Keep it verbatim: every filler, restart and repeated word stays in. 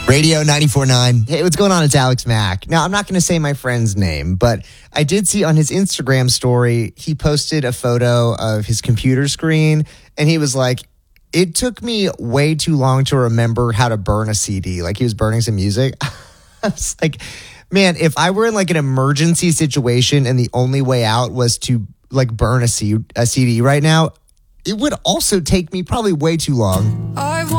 Radio ninety-four point nine. Hey, what's going on? It's Alex Mack. Now, I'm not going to say my friend's name, but I did see on his Instagram story, he posted a photo of his computer screen, and he was like, it took me way too long to remember how to burn a C D. Like, he was burning some music. I was like, man, if I were in like an emergency situation and the only way out was to like burn a, C- a C D right now, it would also take me probably way too long. I